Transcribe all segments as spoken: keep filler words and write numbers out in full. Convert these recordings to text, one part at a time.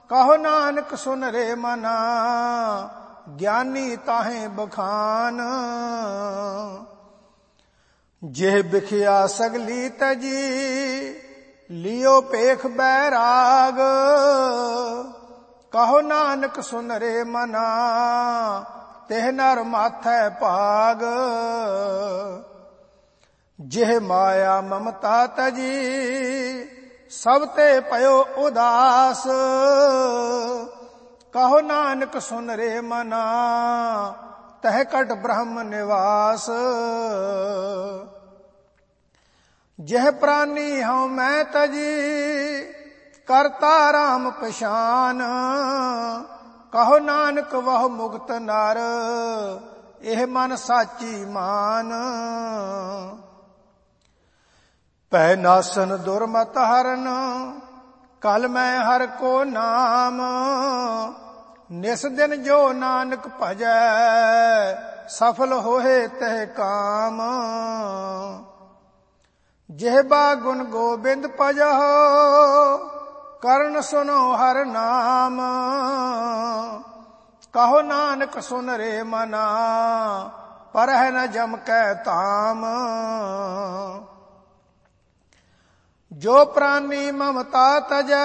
कहो नानक सुन रे मना, ज्ञानी ताहे बखान। जेह बिखिया सगली तजी, लियो पेख बैराग। कहो नानक सुन रे मना, तेह नर माथै भाग। जेह माया ममता तजी, सब ते पयो उदास। कहो नानक सुन रे मना, तह कट ब्रह्म निवास। जह प्राणी हूँ मैं तजी, करता राम पछान। कहो नानक वह मुक्त नर, एह मन साची मान। पै नासन दुर्मत हरन, कल मैं हर को नाम। निस दिन जो नानक भजै, सफल होए तह काम। जेहबा गुण गोबिंद भजहो, करण सुनो हर नाम। कहो नानक सुन रे मना, परह न जम कै ताम। जो प्राणी ममता तजै,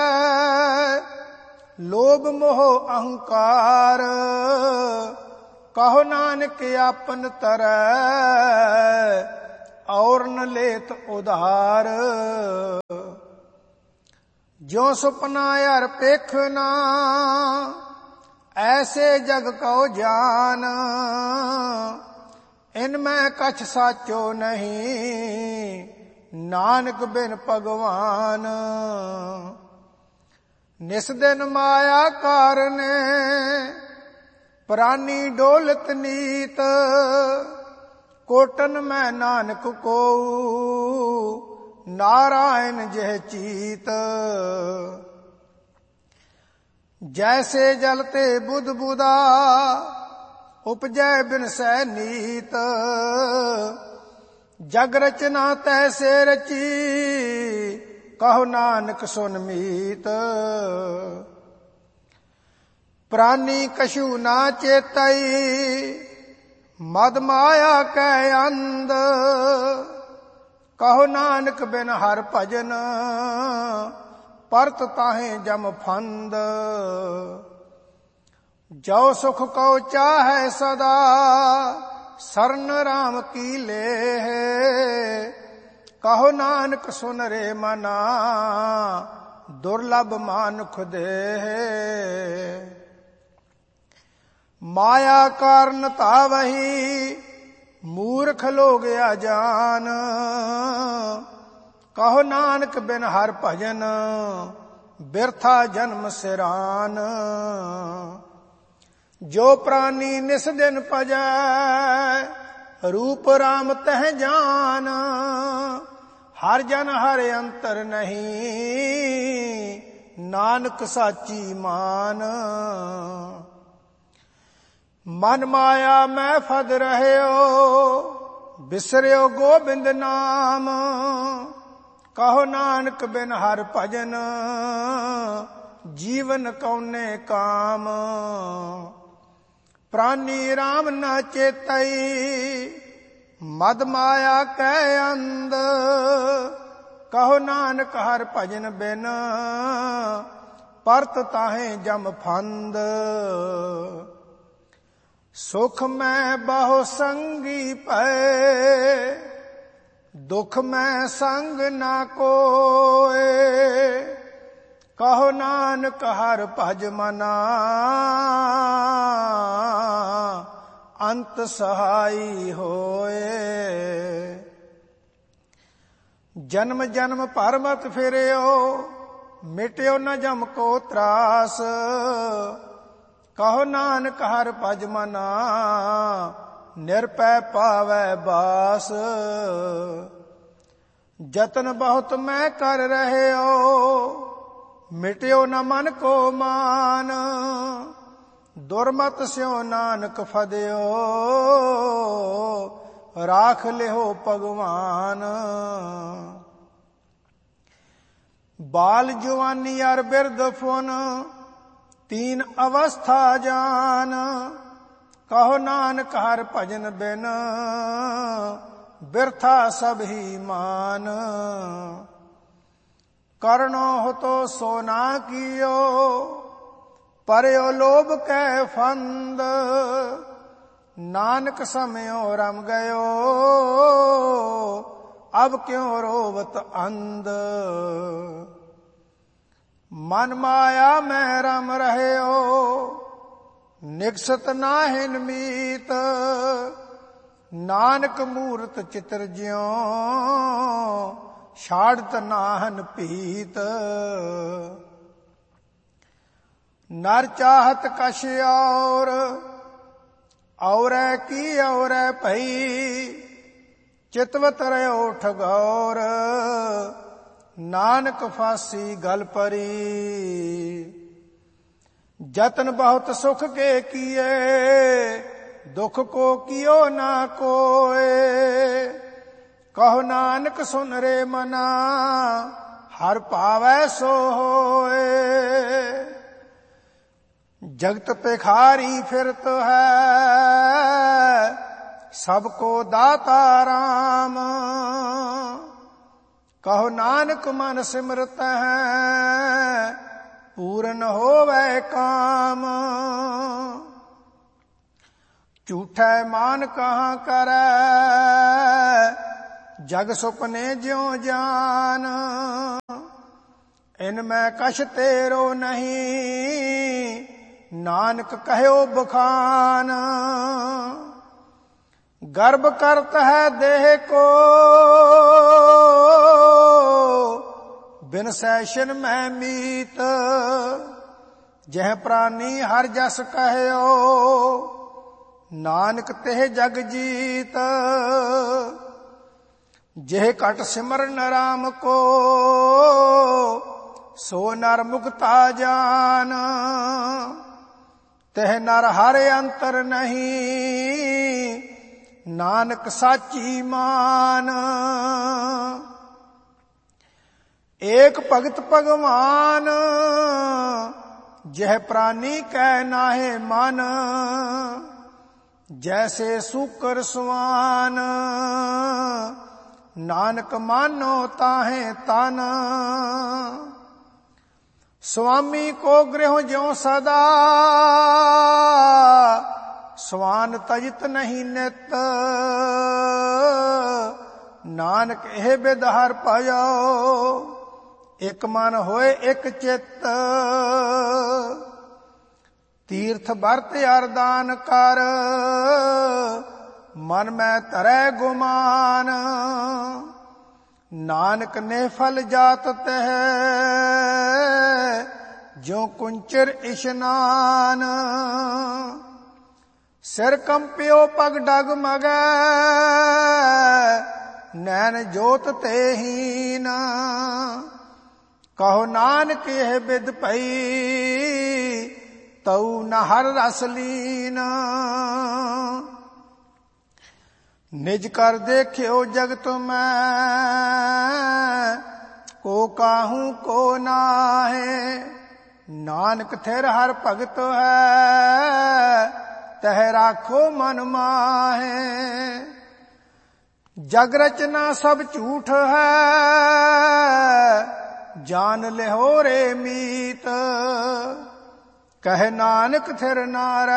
लोभ मोह अहंकार। कहो नानक आपन तरै, और न लेत उधार। जो सुपना यार पेखना, ऐसे जग को जान। इनमें कछ साचो नहीं, नानक बिन भगवान। निस दिन माया कारने, प्राणी डोलत नीत। कोटन में नानक को, नारायण जह चीत। जैसे जलते बुध बुदा, उपजै बिन सै नीत। जग रचना तैसे रची, कहो नानक सुन मीत। प्राणी कछु ना चेतई, मद माया कै अंध। कहो नानक बिन हर भजन, परत ताहे जम फंद। जो सुख को चाहे सदा, सरन राम की लेह। कहो नानक सुन रे मना, दुर्लभ मानुख देह। माया कारण तावही, मूर्ख लोग अजान। कहो नानक बिन हर भजन, बिरथा जन्म सिरान। जो प्राणी निस दिन भजै, रूप राम तह जान। हर जन हर अंतर नहीं, नानक साची मान। मन माया मैं फद रहयो, बिसरियो गोबिंद नाम। कहो नानक बिन हर भजन, जीवन कौने काम। प्राणी राम न चेतई, मद माया कै अंध। कहो नानक हर भजन बिन, परत ताहे जम फंद। सुख में बहु संगी पै, दुख में संग ना कोय। कहो नानक हर भज मना, अंत सहाई होए। जन्म जन्म पर मत फिरियो, मिट्यो न जम को त्रास। कहो नानक हर भज मना, निरपै पावै बास। जतन बहुत मैं कर रहे हो, मिट्यो न मन को मान। दुर्मत स्यो नानक फदियो, राख लिहो भगवान। बाल जुआनी अर बिरद फुन, तीन अवस्था जान, कहो नानक हर भजन बिन बिरथा सब ही मान। करनो हो तो सोना कियो, परयो लोभ कै फंद, नानक समयो रम गयो, अब क्यों रोवत अंध। मन माया में रम रहे हो, निकसत नाहिन मीत, नानक मूरत चित्र ज्यों, छाड़त नाहन पीत। नर चाहत कछ और, और की और भई, चितवत रहो ठगौर, नानक फांसी गल परी। जतन बहुत सुख के किए, दुख को कियो ना कोय, कहो नानक सुन रे मना, हर पावै सो होए। जगत पेखारी फिरत है, सबको दाता राम, कहो नानक मन सिमरत है, पूरन होवे काम। झूठे मान कहाँ करे, जग सुपने ज्यों जान, इनमें कछ तेरो नहीं, नानक कहो बखान। गर्भ करत है देह को, बिन सैशन में मीत, जह प्राणी हर जस कहो, नानक तेह जग जीत। जेह कट सिमरन राम को, सो नर मुक्ता जान, तेह नर हर अंतर नहीं, नानक साची मान। एक भगत भगवान, जह प्राणी कै नाहे मन, जैसे सूकर सुआन, नानक मानो ताहे तन। स्वामी को गृह ज्यों सदा, स्वान तजित नहीं नित, नानक एह बिद हर पायो, एक मन होए एक चित। तीर्थ बरत अरदान कर, मन में तरै गुमान, नानक ने फल जात तह, ज्यों कुंचर इशनान। सिर कंपियो पग डगमगै, नैन जोत तेहीन, कहो नानक यह बिद पई, तऊ न हर रस लीन। निज कर देखियो जगत में, को काहू को नाहे, नानक थिर हर भगत है, तह राखो मन माहे। जग रचना सब झूठ है, जान लिहो रे मीत, कह नानक थिर ना रहे।